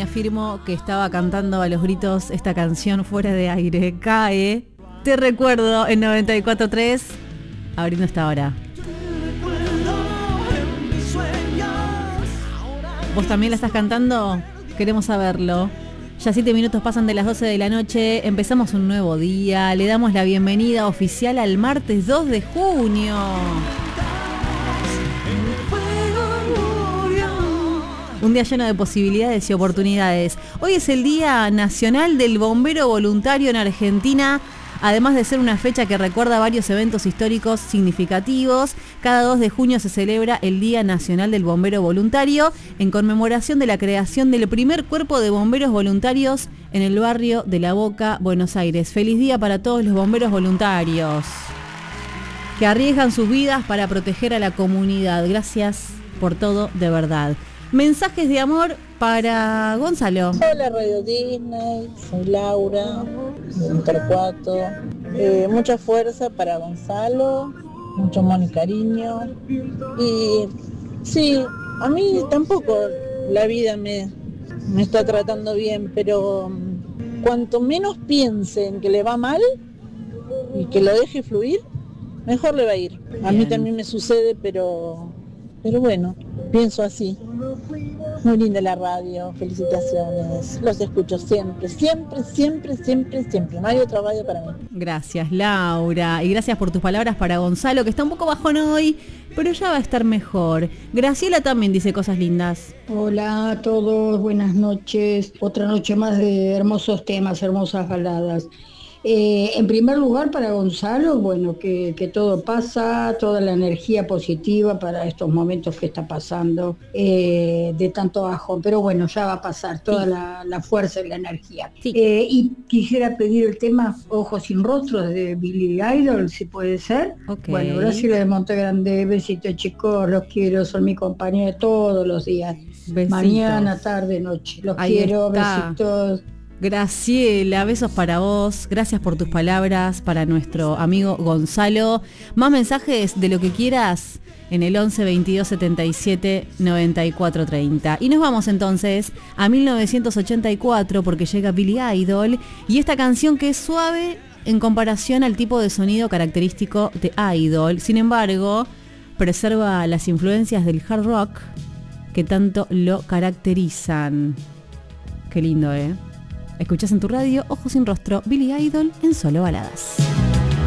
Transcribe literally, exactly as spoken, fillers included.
afirmo que estaba cantando a los gritos esta canción fuera de aire. Cae, te recuerdo en noventa y cuatro punto tres, abriendo esta hora. ¿Vos también la estás cantando? Queremos saberlo. Ya siete minutos pasan de las doce de la noche, empezamos un nuevo día, le damos la bienvenida oficial al martes dos de junio. Un día lleno de posibilidades y oportunidades. Hoy es el Día Nacional del Bombero Voluntario en Argentina. Además de ser una fecha que recuerda varios eventos históricos significativos, cada dos de junio se celebra el Día Nacional del Bombero Voluntario en conmemoración de la creación del primer cuerpo de bomberos voluntarios en el barrio de La Boca, Buenos Aires. Feliz día para todos los bomberos voluntarios que arriesgan sus vidas para proteger a la comunidad. Gracias por todo, de verdad. Mensajes de amor para Gonzalo. Hola Radio Disney, soy Laura, de Torcuato. Eh, mucha fuerza para Gonzalo, mucho amor y cariño. Y sí, a mí tampoco la vida me, me está tratando bien, pero cuanto menos piense en que le va mal y que lo deje fluir, mejor le va a ir. A mí también me sucede, pero... Pero bueno, pienso así. Muy linda la radio, felicitaciones. Los escucho siempre, siempre, siempre, siempre, siempre. No hay otra radio para mí. Gracias, Laura. Y gracias por tus palabras para Gonzalo, que está un poco bajón hoy, pero ya va a estar mejor. Graciela también dice cosas lindas. Hola a todos, buenas noches. Otra noche más de hermosos temas, hermosas baladas. Eh, en primer lugar para Gonzalo, bueno, que, que todo pasa, toda la energía positiva para estos momentos que está pasando, eh, de tanto bajón, pero bueno, ya va a pasar toda sí. la, la fuerza y la energía. Sí. Eh, y quisiera pedir el tema Ojos sin Rostro de Billy Idol, si puede ser. Okay. Bueno, Graciela de Monte Grande, besitos chicos, los quiero, son mi compañía de todos los días. Besitos. Mañana, tarde, noche, los Ahí quiero, está. Besitos. Graciela, besos para vos, gracias por tus palabras, para nuestro amigo Gonzalo. Más mensajes de lo que quieras en el once veintidós setenta y siete noventa y cuatro treinta. Y nos vamos entonces a mil novecientos ochenta y cuatro porque llega Billy Idol y esta canción que es suave en comparación al tipo de sonido característico de Idol. Sin embargo, preserva las influencias del hard rock que tanto lo caracterizan. Qué lindo, ¿eh? Escuchás en tu radio Ojos sin Rostro, Billy Idol en Solo Baladas.